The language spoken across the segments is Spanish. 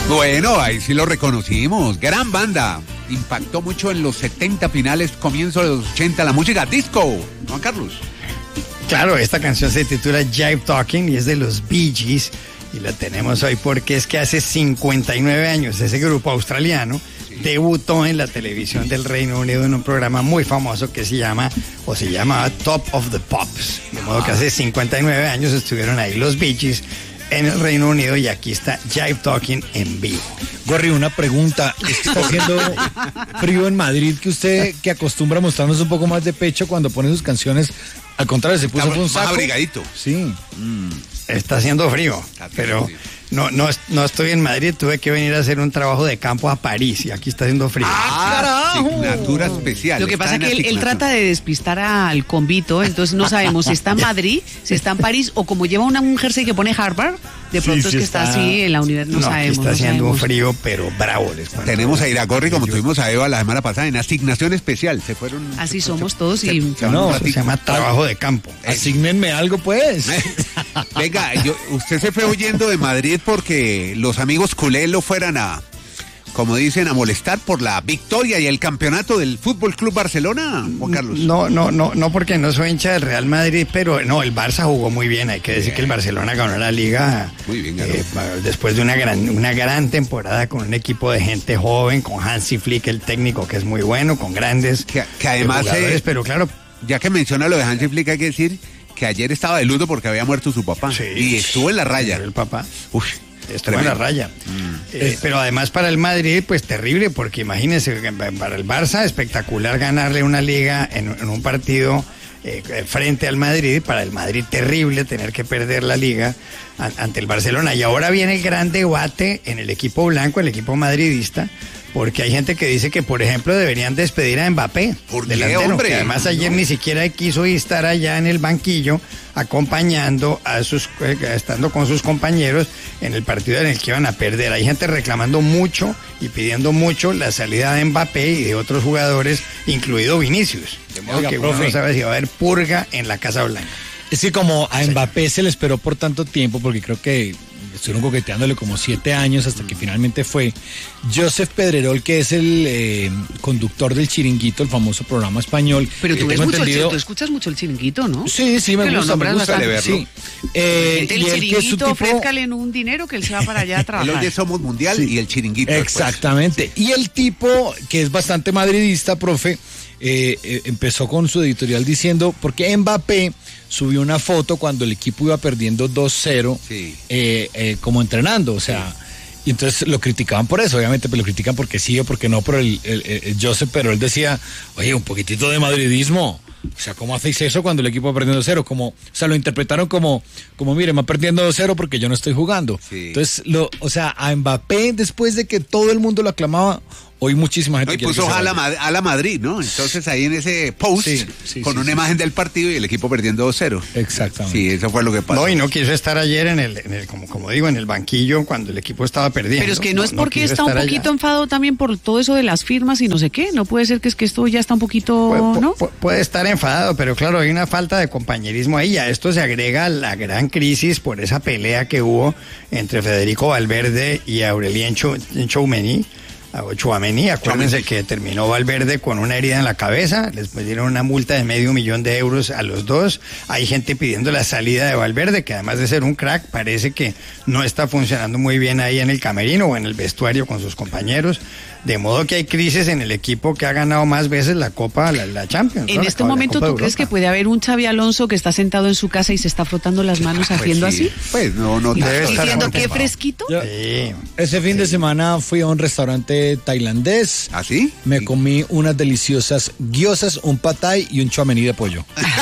Bueno, ahí sí lo reconocimos. Gran banda. Impactó mucho en los 70 finales, comienzo de los 80, la música disco. Juan Carlos. Claro, esta canción se titula Jive Talking y es de los Bee Gees. Y la tenemos hoy porque es que hace 59 años ese grupo australiano debutó en la televisión del Reino Unido en un programa muy famoso que se llamaba Top of the Pops. De modo que hace 59 años estuvieron ahí los Bee Gees en el Reino Unido y aquí está Jive Talking en vivo. Gorri, una pregunta. Es que está haciendo frío en Madrid, que usted que acostumbra a mostrarnos un poco más de pecho cuando pone sus canciones, al contrario, se puso un saco. Más abrigadito. Sí. Está haciendo frío, pero no estoy en Madrid, tuve que venir a hacer un trabajo de campo a París y aquí está haciendo frío. Asignatura especial. Lo que pasa es que él trata de despistar al convito, entonces no sabemos si está en Madrid, si está en París o como lleva un jersey que pone Harvard, de pronto es que está así en la universidad, no sabemos. Aquí está haciendo un frío, pero bravo. Tenemos a Iragorri, como tuvimos a Eva la semana pasada, en asignación especial. Se fueron. Así somos todos y... Se llama trabajo de campo. Asígnenme algo, pues. Venga, usted se fue huyendo de Madrid porque los amigos culés lo fueran a, como dicen, a molestar por la victoria y el campeonato del Fútbol Club Barcelona, Juan Carlos. No, porque no soy hincha del Real Madrid, pero no, el Barça jugó muy bien. Hay que decir que el Barcelona ganó la Liga muy bien, después de una gran temporada con un equipo de gente joven, con Hansi Flick, el técnico, que es muy bueno, con grandes que además jugadores, pero claro, ya que menciona lo de Hansi Flick, hay que decir que ayer estaba de luto porque había muerto su papá. Sí, y estuvo en la raya. El papá. Uf, estuvo en la raya. Pero además para el Madrid, pues terrible, porque imagínense, para el Barça, espectacular ganarle una liga en un partido frente al Madrid. Para el Madrid, terrible tener que perder la liga ante el Barcelona. Y ahora viene el gran debate en el equipo blanco, el equipo madridista, porque hay gente que dice que, por ejemplo, deberían despedir a Mbappé, delantero, que además ayer ni siquiera quiso estar allá en el banquillo acompañando estando con sus compañeros en el partido en el que iban a perder. Hay gente reclamando mucho y pidiendo mucho la salida de Mbappé y de otros jugadores, incluido Vinicius. De modo que uno no sabe si va a haber purga en la Casa Blanca. Es que como a Mbappé se le esperó por tanto tiempo, porque creo que estuvieron coqueteándole como 7 años hasta que finalmente fue Joseph Pedrerol, que es el conductor del Chiringuito, el famoso programa español. Pero tú escuchas mucho el Chiringuito, ¿no? Sí, me gusta verlo. Sí. El Chiringuito, ofrézcale un dinero que él se va para allá a trabajar. El Hoy Somos Mundial y el Chiringuito. Exactamente. Y el tipo, que es bastante madridista, profe, empezó con su editorial diciendo, porque Mbappé subió una foto cuando el equipo iba perdiendo 2-0, como entrenando, o sea, y entonces lo criticaban por eso, obviamente, pero lo critican porque sí o porque no, pero el Joseph, pero él decía, oye, un poquitito de madridismo, o sea, ¿cómo hacéis eso cuando el equipo va perdiendo 2-0? O sea, lo interpretaron como mire, va perdiendo 2-0 porque yo no estoy jugando. Sí. Entonces, o sea, a Mbappé, después de que todo el mundo lo aclamaba, hoy muchísima gente puso a la Madrid, ¿no? Entonces ahí en ese post con una imagen del partido y el equipo perdiendo 2-0. Exactamente. Sí, eso fue lo que pasó. No, y no quiso estar ayer en el como digo, en el banquillo cuando el equipo estaba perdiendo. Pero es que no es porque está un poquito enfadado también por todo eso de las firmas y no sé qué. No puede ser que es que esto ya está un poquito, ¿no? Puede estar enfadado, pero claro, hay una falta de compañerismo ahí. A esto se agrega la gran crisis por esa pelea que hubo entre Federico Valverde y Aurelien Tchouameni. Acuérdense que terminó Valverde con una herida en la cabeza, les dieron una multa de $500,000 a los dos. Hay gente pidiendo la salida de Valverde, que además de ser un crack, parece que no está funcionando muy bien ahí en el camerino o en el vestuario con sus compañeros. De modo que hay crisis en el equipo que ha ganado más veces la Copa, la Champions. En este momento, ¿tú crees que puede haber un Xabi Alonso que está sentado en su casa y se está frotando las manos haciendo así? Pues no debe estar diciendo qué fresquito. Sí. Ese fin de semana fui a un restaurante tailandés. ¿Ah, sí? Me comí unas deliciosas gyozas, un pad thai y un choamení de pollo.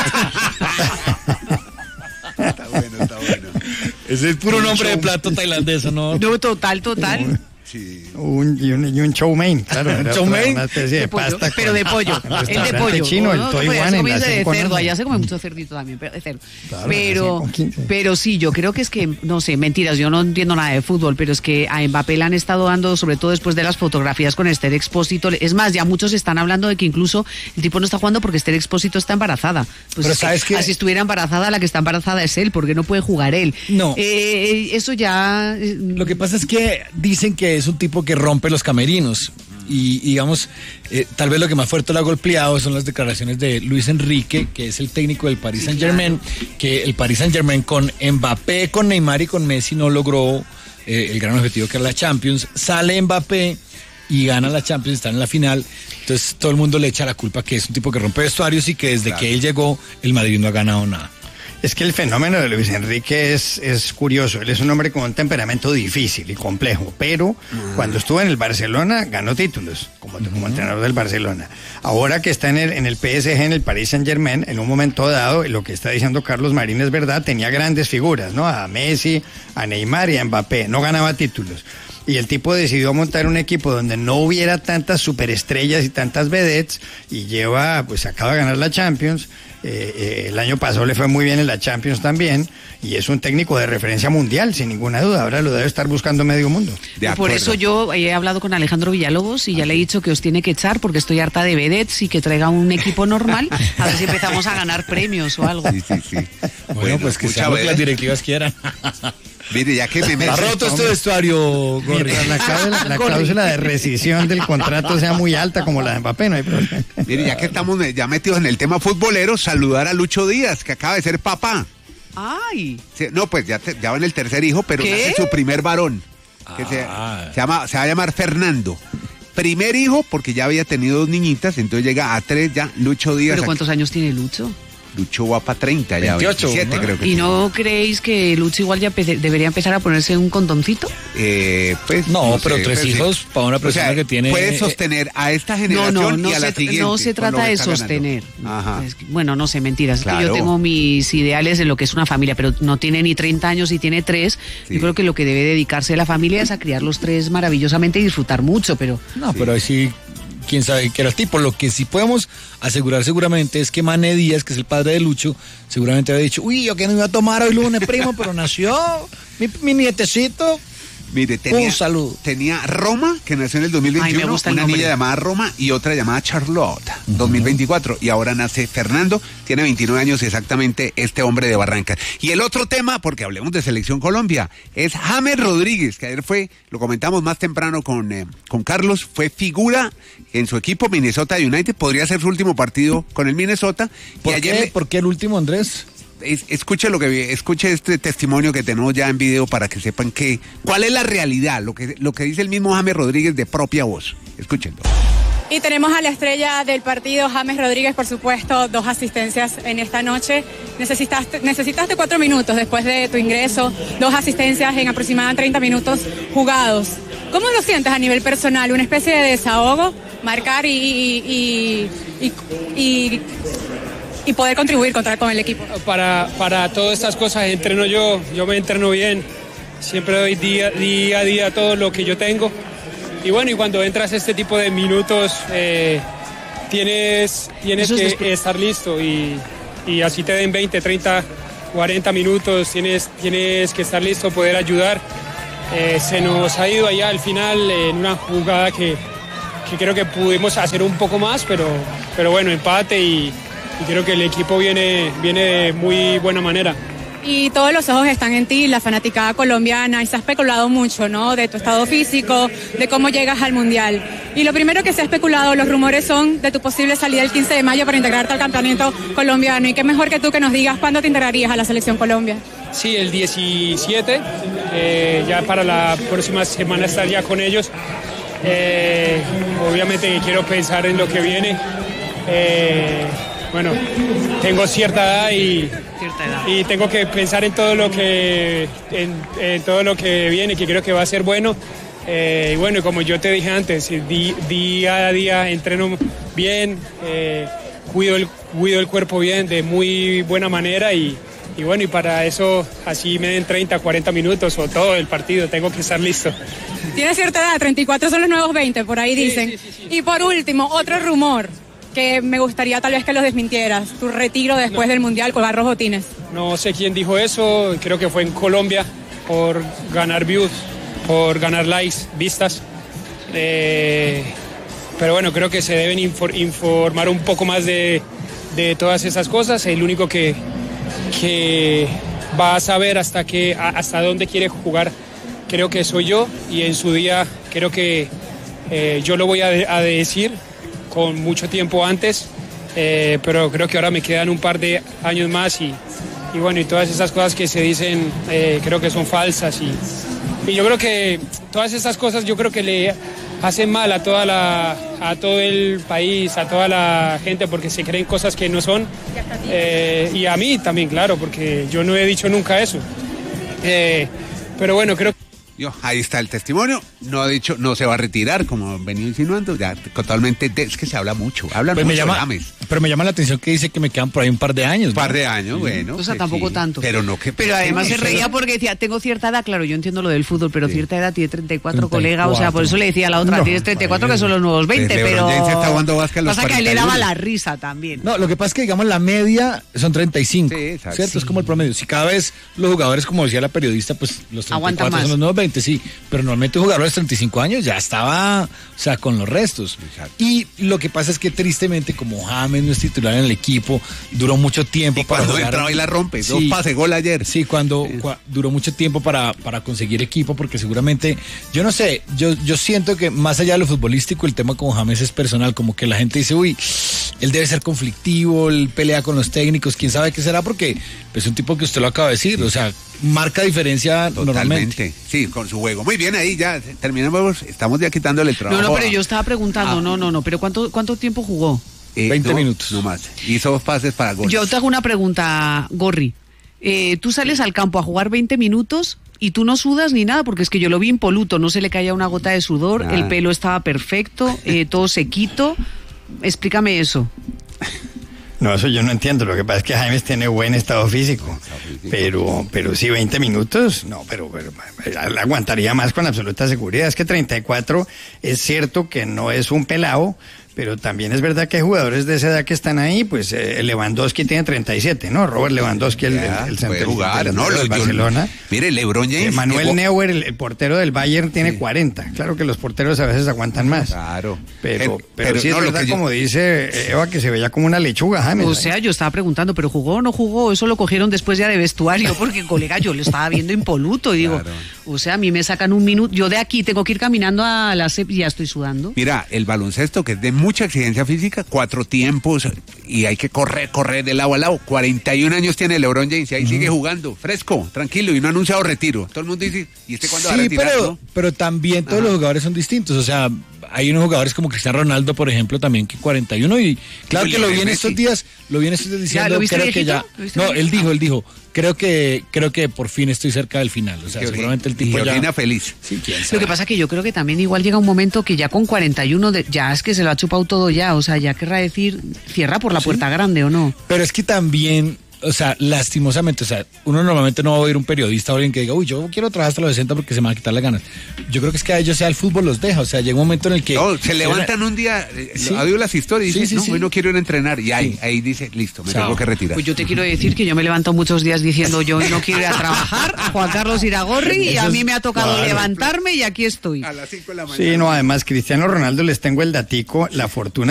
Está bueno. Ese es puro nombre de plato tailandés, ¿no? No, total. Sí. Un chow mein, claro. Chow mein una especie de pollo, pasta. pero de pollo. El de pollo. Chino, el toiwan en la de cerdo, allá se come mucho cerdito también, pero de cerdo. Claro, pero sí, yo creo que es que, no sé, mentiras, yo no entiendo nada de fútbol, pero es que a Mbappé le han estado dando, sobre todo después de las fotografías con Esther Expósito. Es más, ya muchos están hablando de que incluso el tipo no está jugando porque Esther Expósito está embarazada. Pues pero sabes que así estuviera embarazada, la que está embarazada es él, porque no puede jugar él. No. Eso ya... Lo que pasa es que dicen que que es un tipo que rompe los camerinos. Y digamos, tal vez lo que más fuerte lo ha golpeado son las declaraciones de Luis Enrique, que es el técnico del Paris Saint-Germain, que el Paris Saint-Germain con Mbappé, con Neymar y con Messi no logró el gran objetivo que era la Champions. Sale Mbappé y gana la Champions, está en la final. Entonces todo el mundo le echa la culpa que es un tipo que rompe vestuarios y que desde que él llegó el Madrid no ha ganado nada. Es que el fenómeno de Luis Enrique es curioso. Él es un hombre con un temperamento difícil y complejo, pero cuando estuvo en el Barcelona ganó títulos como entrenador del Barcelona. Ahora que está en el PSG, en el Paris Saint-Germain, en un momento dado, lo que está diciendo Carlos Marín es verdad, tenía grandes figuras, ¿no? A Messi, a Neymar y a Mbappé. No ganaba títulos. Y el tipo decidió montar un equipo donde no hubiera tantas superestrellas y tantas vedettes y acaba de ganar la Champions. El año pasado le fue muy bien en la Champions también y es un técnico de referencia mundial, sin ninguna duda. Ahora lo debe estar buscando medio mundo. Por eso yo he hablado con Alejandro Villalobos y ya le he dicho que os tiene que echar porque estoy harta de vedettes y que traiga un equipo normal a ver si empezamos a ganar premios o algo. Sí. Bueno, pues que sea lo que las directivas quieran. Mire, ya que me ha roto este vestuario, Gorri. Mientras la cláusula de rescisión del contrato sea muy alta como la de Mbappé, no hay problema. Mire, ya que estamos ya metidos en el tema futbolero, saludar a Lucho Díaz, que acaba de ser papá. ¡Ay! No, pues ya va en el tercer hijo, pero ¿Qué? es su primer varón. Que se va a llamar Fernando. Primer hijo, porque ya había tenido 2 niñitas, entonces llega a 3 ya, Lucho Díaz. ¿Pero cuántos años tiene Lucho? Lucho va para 30 ya, 28, 27 ¿no? creo que ¿Y sí. no creéis que Lucho igual ya debería empezar a ponerse un condoncito? Pues No, pero sé, 3 pues, hijos sí. para una persona que tiene... Puede sostener a esta generación No y a la siguiente. No se con lo trata que de está ganando. sostener. Ajá. Bueno, no sé, mentiras. Es que Claro. yo tengo mis ideales de lo que es una familia, pero no tiene ni 30 años y tiene 3. Sí. Yo creo que lo que debe dedicarse la familia es a criar los 3 maravillosamente y disfrutar mucho, pero... No, pero ahí sí, quién sabe qué era el tipo. Lo que sí podemos asegurar seguramente es que Mané Díaz, que es el padre de Lucho, seguramente había dicho, uy, yo que no iba a tomar hoy lunes, primo, pero nació mi nietecito. Mire, Un saludo. tenía Roma, que nació en el 2021, Ay, me gusta el una nombre. niña llamada Roma y otra llamada Charlotte, 2024. Y ahora nace Fernando, tiene 29 años exactamente este hombre de Barranca. Y el otro tema, porque hablemos de Selección Colombia, es James Rodríguez, que ayer lo comentamos más temprano con Carlos, fue figura en su equipo Minnesota United, podría ser su último partido con el Minnesota. ¿Por qué el último, Andrés? Escuche escuche este testimonio que tenemos ya en video para que sepan cuál es la realidad, lo que dice el mismo James Rodríguez de propia voz. Escúchenlo. Y tenemos a la estrella del partido, James Rodríguez, por supuesto, 2 asistencias en esta noche. Necesitaste 4 minutos después de tu ingreso, 2 asistencias en aproximadamente 30 minutos jugados. ¿Cómo lo sientes a nivel personal? ¿Una especie de desahogo? Marcar y poder contribuir con el equipo. Para todas estas cosas entreno yo me entreno bien, siempre doy día a día todo lo que yo tengo. Y bueno, y cuando entras a este tipo de minutos, tienes que estar listo y así te den 20, 30, 40 minutos, tienes que estar listo, poder ayudar. Se nos ha ido allá al final en una jugada que creo que pudimos hacer un poco más, pero bueno, empate y creo que el equipo viene de muy buena manera. Y todos los ojos están en ti, la fanaticada colombiana, y se ha especulado mucho, ¿no? De tu estado físico, de cómo llegas al Mundial. Y lo primero que se ha especulado, los rumores son de tu posible salida el 15 de mayo para integrarte al campeonato colombiano. Y qué mejor que tú que nos digas cuándo te integrarías a la Selección Colombia. Sí, el 17, ya para la próxima semana estar ya con ellos. Obviamente quiero pensar en lo que viene. Bueno, tengo cierta edad y tengo que pensar en todo lo que en todo lo que viene, que creo que va a ser bueno. Y bueno, como yo te dije antes, día a día entreno bien, cuido el cuerpo bien, de muy buena manera y bueno, y para eso así me den 30, 40 minutos o todo el partido, tengo que estar listo. Tienes cierta edad, 34 son los nuevos 20, por ahí dicen. Sí. Y por último, otro rumor que me gustaría tal vez que lo desmintieras, tu retiro después del Mundial, colgar los botines. No sé quién dijo eso, creo que fue en Colombia, por ganar views, por ganar likes, vistas. Pero bueno, creo que se deben informar un poco más de todas esas cosas. El único que va a saber hasta dónde quiere jugar, creo que soy yo, y en su día creo que yo lo voy a decir con mucho tiempo antes, pero creo que ahora me quedan un par de años más y bueno, y todas esas cosas que se dicen creo que son falsas y yo creo que todas esas cosas yo creo que le hacen mal a todo el país, a toda la gente, porque se creen cosas que no son, y a mí también, claro, porque yo no he dicho nunca eso, pero bueno, creo que ahí está el testimonio, no ha dicho, no se va a retirar, como venía insinuando, ya totalmente, es que se habla mucho, hablan Pues mucho, James. pero me llama la atención que dice que me quedan por ahí un par de años. Un par de años, bueno. O sea, pues tampoco sí, tanto. Pero no que. Pero además se reía porque decía, tengo cierta edad, claro, yo entiendo lo del fútbol, pero cierta edad, tiene 34, colega, o sea, por eso le decía a la otra, tienes 34 que son los nuevos 20, Pues pero... LeBron James está jugando básquet a los pasa que a él le 41. daba la risa también. No, lo que pasa es que, digamos, la media son 35, Sí, exacto. ¿cierto? Es como el promedio. Si cada vez los jugadores, como decía la periodista, pues los 34 Aguantan más. son los nuevos 20, sí. Pero normalmente un jugador de 35 años ya estaba, o sea, con los restos. Exacto. Y lo que pasa es que tristemente, como James no es titular en el equipo, duró mucho tiempo Y cuando jugar. entraba y la rompe, Sí. 2 pases, gol ayer. Sí, cuando duró mucho tiempo para conseguir equipo, porque seguramente, yo no sé, yo siento que más allá de lo futbolístico, el tema con James es personal, como que la gente dice, uy, él debe ser conflictivo, él pelea con los técnicos, quién sabe qué será, porque es un tipo que usted lo acaba de decir, o sea, marca diferencia normalmente. Totalmente. Sí, con su juego. Muy bien, ahí ya terminamos, estamos ya quitándole el trabajo. No, pero yo estaba preguntando, no, pero ¿cuánto tiempo jugó? 20 minutos. No más. Hizo 2 pases para gol. Yo te hago una pregunta, Gorri. Tú sales al campo a jugar 20 minutos y tú no sudas ni nada, porque es que yo lo vi impoluto, no se le caía una gota de sudor, Nada. el pelo estaba perfecto, todo sequito. Explícame eso. No, eso yo no entiendo. Lo que pasa es que James tiene buen estado físico. Pero sí, 20 minutos, no, pero la aguantaría más con absoluta seguridad. Es que 34 es cierto que no es un pelado, pero también es verdad que hay jugadores de esa edad que están ahí, pues Lewandowski tiene 37, ¿no? Robert Lewandowski, el puede centro jugar, ¿no? del Barcelona. Mire, LeBron James. Manuel Neuer, el portero del Bayern, tiene 40. Claro que los porteros a veces aguantan más. Claro. Pero sí es no, lo verdad, que como dice Eva, que se veía como una lechuga, James. O sea, yo estaba preguntando, ¿pero jugó o no jugó? Eso lo cogieron después ya de vestuario, porque, colega, yo le estaba viendo impoluto y digo, Claro. o sea, a mí me sacan un minuto, yo de aquí tengo que ir caminando a la CEP y ya estoy sudando. Mira, el baloncesto, que es de mucha exigencia física, 4 tiempos y hay que correr de lado a lado. 41 años tiene LeBron James y ahí sigue jugando, fresco, tranquilo, y no ha anunciado retiro. Todo el mundo dice, ¿y este cuándo va a Sí, retirar? pero también todos los jugadores son distintos, o sea, hay unos jugadores como Cristiano Ronaldo, por ejemplo, también que 41 y claro Y que lo vi en Messi. estos días diciendo, ¿lo viste creo que viejito? ya, ¿Lo viste no, viejito? él dijo, creo que por fin estoy cerca del final, o sea, seguramente el tipo y ya... Georgina feliz. Sí, quién Lo sabe. que pasa es que yo creo que también igual llega un momento que ya con 41, ya es que se lo ha chupado todo ya, o sea, ya querrá decir, cierra por la puerta grande o no. Pero es que también, o sea, lastimosamente, o sea, uno normalmente no va a oír un periodista o alguien que diga, uy, yo quiero trabajar hasta los 60 porque se me van a quitar las ganas. Yo creo que es que a ellos sea el fútbol los deja, o sea, llega un momento en el que... No, se levantan un día, Sí. ha oído las historias y Sí, dicen, sí, no, sí. hoy no quiero ir a entrenar. Y ahí, Sí. ahí dice, listo, me Chao. tengo que retirar. Pues yo te quiero decir que yo me levanto muchos días diciendo yo hoy no quiero ir a trabajar, Juan Carlos Iragorri, y a mí me ha tocado levantarme y aquí estoy. A las 5 de la mañana. Sí, no, además, Cristiano Ronaldo, les tengo el datico, la fortuna